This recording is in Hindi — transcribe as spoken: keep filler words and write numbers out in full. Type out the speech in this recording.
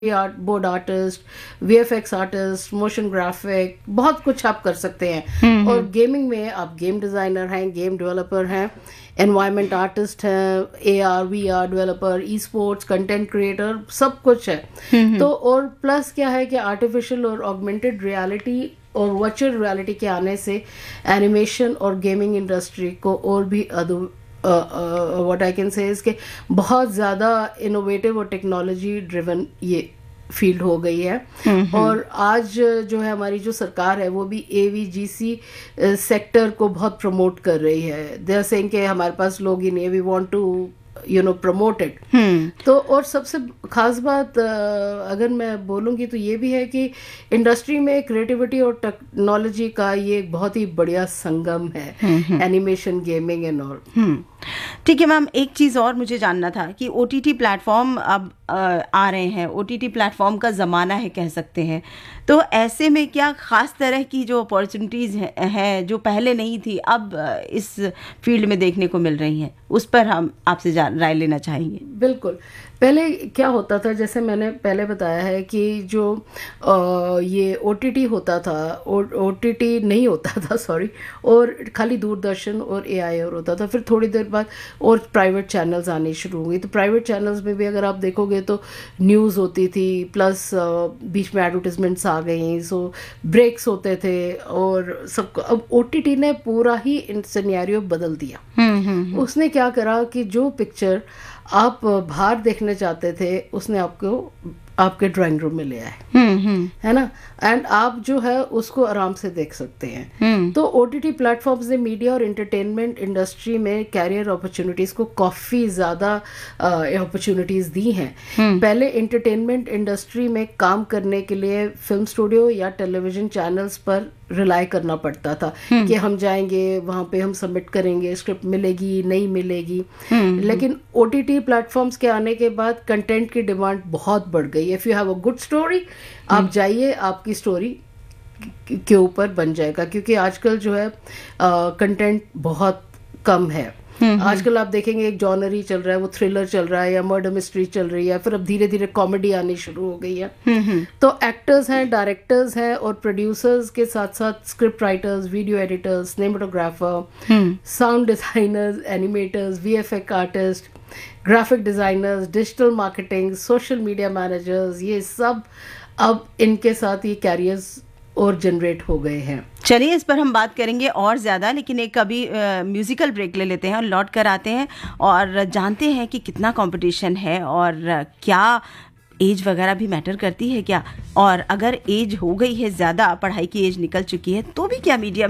Art board artist, VFX artist, motion graphic, बहुत कुछ आप कर सकते हैं। और गेमिंग में आप गेम डिजाइनर हैं, गेम डेवलपर हैं, एनवायरनमेंट आर्टिस्ट हैं, A R we are developer, e sports, content creator, सब कुछ है। तो और प्लस क्या है कि आर्टिफिशियल और ऑगमेंटेड रियलिटी और वर्चुअल रियलिटी के आने से एनिमेशन और गेमिंग इंडस्ट्री को और भी अदु व्हाट आई कैन से इसके बहुत ज़्यादा इनोवेटिव और टेक्नोलॉजी ड्रिवन ये फील्ड हो गई है। और आज जो है हमारी जो सरकार है वो भी एवीजीसी सेक्टर को बहुत प्रमोट कर रही है। दे आर सेइंग कि हमारे पास लोग ही नहीं, we want to you know promote it. तो और सबसे खास बात अगर मैं बोलूँगी तो ये भी है कि इंडस्ट्री में क्रिएटिविटी और टेक्नोलॉजी का ये एक बहुत ही बढ़िया संगम है, एनिमेशन, गेमिंग एंड ऑल। ठीक है मैम, एक चीज़ और मुझे जानना था कि ओटीटी प्लेटफॉर्म अब आ, आ रहे हैं, ओटीटी प्लेटफॉर्म का ज़माना है कह सकते हैं, तो ऐसे में क्या ख़ास तरह की जो अपॉर्चुनिटीज़ हैं है, जो पहले नहीं थी अब इस फील्ड में देखने को मिल रही हैं, उस पर हम आपसे राय लेना चाहेंगे। बिल्कुल, पहले क्या होता था, जैसे मैंने पहले बताया है कि जो आ, ये ओटीटी होता था, ओटीटी नहीं होता था सॉरी, और खाली दूरदर्शन और एआई और होता था। फिर थोड़ी देर बाद और प्राइवेट चैनल्स आने शुरू हुए। तो प्राइवेट चैनल्स में भी अगर आप देखोगे तो न्यूज़ होती थी, प्लस बीच में एडवर्टिजमेंट्स आ गई, सो ब्रेक्स होते थे और सबको। अब ओटीटी ने पूरा ही सिनेरियो बदल दिया। उसने क्या करा कि जो पिक्चर आप बाहर देखने चाहते थे उसने आपको आपके ड्राइंग रूम में ले आए, है ना, एंड आप जो है उसको आराम से देख सकते हैं। तो ओटीटी प्लेटफॉर्म्स ने मीडिया और एंटरटेनमेंट इंडस्ट्री में कैरियर अपॉर्चुनिटीज को काफी ज्यादा अपॉर्चुनिटीज दी हैं। पहले एंटरटेनमेंट इंडस्ट्री में काम करने के लिए फिल्म स्टूडियो या टेलीविजन चैनल्स पर रिलाई करना पड़ता था कि हम जाएंगे वहां पे, हम सबमिट करेंगे, स्क्रिप्ट मिलेगी नहीं मिलेगी। लेकिन ओटीटी प्लेटफॉर्म्स के आने के बाद कंटेंट की डिमांड बहुत बढ़ गई। If you have a good story, आप जाइए, आपकी स्टोरी के ऊपर बन जाएगा, क्योंकि आजकल जो है कंटेंट बहुत कम है। आजकल आप देखेंगे एक जॉनर ही चल रहा है, वो थ्रिलर चल रहा है या मर्डर मिस्ट्री चल रही है, फिर अब धीरे धीरे कॉमेडी आनी शुरू हो गई है। तो एक्टर्स हैं, डायरेक्टर्स हैं और प्रोड्यूसर्स के साथ साथ script writers, video editors, cinematographer, sound designers, animators, VFX artist, graphic designers, digital marketing, social media managers, ये सब अब इनके साथ ये कैरियर्स और जनरेट हो गए हैं। चलिए इस पर हम बात करेंगे और ज़्यादा, लेकिन एक अभी म्यूज़िकल ब्रेक ले लेते हैं और लौट कर आते हैं और जानते हैं कि कितना कंपटीशन है और क्या एज वगैरह भी मैटर करती है क्या, और अगर एज हो गई है ज़्यादा, पढ़ाई की एज निकल चुकी है, तो भी क्या मीडिया